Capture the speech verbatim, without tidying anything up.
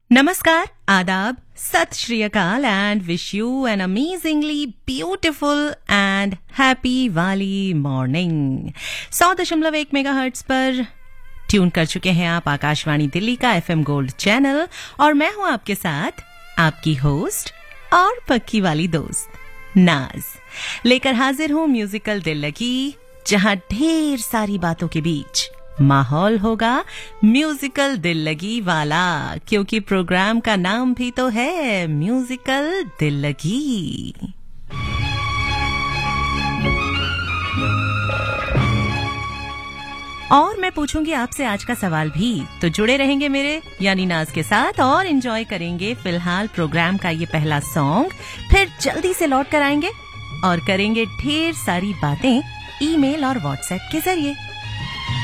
Namaskar, Adab, Sat Shri Akal and wish you an amazingly beautiful and happy Wali morning. सौ दशमलव एक megahertz पर tune कर चुके हैं आप आकाशवाणी दिल्ली का एफएम गोल्ड चैनल और मैं हूं आपके साथ आपकी होस्ट और पक्की वाली दोस्त नाज लेकर हाजिर हूं म्यूजिकल दिल लगी जहां ढेर सारी बातों के बीच माहौल होगा म्यूजिकल दिल लगी वाला क्योंकि प्रोग्राम का नाम भी तो है म्यूजिकल दिल लगी। और मैं पूछूंगी आपसे आज का सवाल भी, तो जुड़े रहेंगे मेरे यानी नाज के साथ और एंजॉय करेंगे फिलहाल प्रोग्राम का ये पहला सॉन्ग। फिर जल्दी से लौट कर आएंगे और करेंगे ढेर सारी बातें ईमेल और व्हाट्सएप के जरिए।